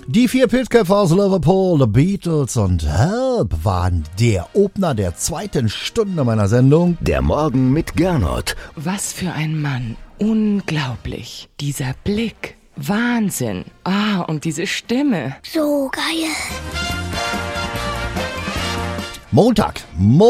Die 4 Pilzköpfe aus Liverpool, The Beatles und Help waren der Opener der 2. Stunde meiner Sendung. Der Morgen mit Gernot. Was für ein Mann. Unglaublich. Dieser Blick. Wahnsinn. Und diese Stimme. So geil. Montag,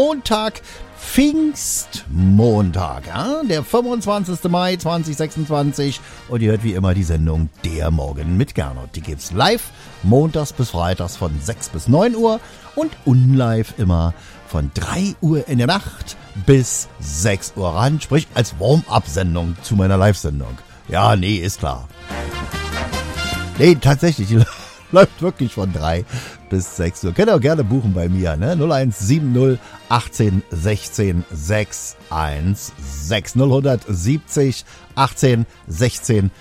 Pfingstmontag, ja? Der 25. Mai 2026 und ihr hört wie immer die Sendung Der Morgen mit Gernot. Die gibt's live montags bis freitags von 6 bis 9 Uhr und unlive immer von 3 Uhr in der Nacht bis 6 Uhr ran, sprich als Warm-up-Sendung zu meiner Live-Sendung. Ja, nee, ist klar. Nee, tatsächlich, die läuft wirklich von 3 bis 6 Uhr. Könnt ihr auch gerne buchen bei mir, ne? 0170 18 16 616 070 18 16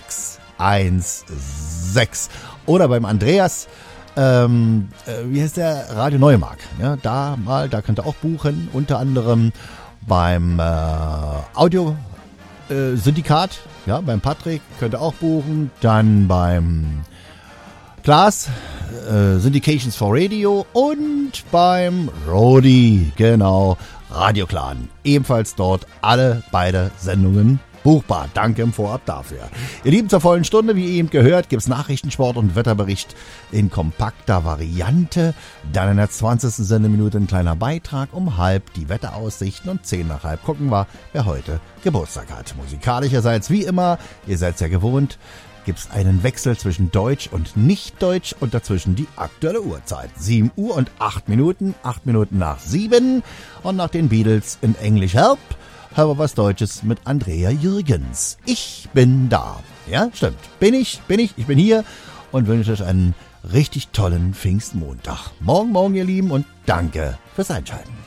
616 oder beim Andreas, wie heißt der? Radio Neumark. Ja, da könnt ihr auch buchen, unter anderem beim Audio Syndikat, ja, beim Patrick könnt ihr auch buchen, dann beim Klaas, Syndications for Radio und beim Rodi, genau, Radio Clan. Ebenfalls dort beide Sendungen buchbar. Danke im Vorab dafür. Ihr Lieben, zur vollen Stunde, wie ihr eben gehört, gibt's Nachrichtensport und Wetterbericht in kompakter Variante. Dann in der 20. Sendeminute ein kleiner Beitrag, um halb die Wetteraussichten und 10 nach halb gucken wir, wer heute Geburtstag hat. Musikalischerseits wie immer, ihr seid's ja gewohnt, gibt's einen Wechsel zwischen Deutsch und Nicht-Deutsch und dazwischen die aktuelle Uhrzeit. 7 Uhr und 8 Minuten, 8 Minuten nach 7 und nach den Beatles in Englisch Help hören wir was Deutsches mit Andrea Jürgens. Ich bin da. Ja, stimmt. Ich bin hier und wünsche euch einen richtig tollen Pfingstmontag. Morgen, ihr Lieben, und danke fürs Einschalten.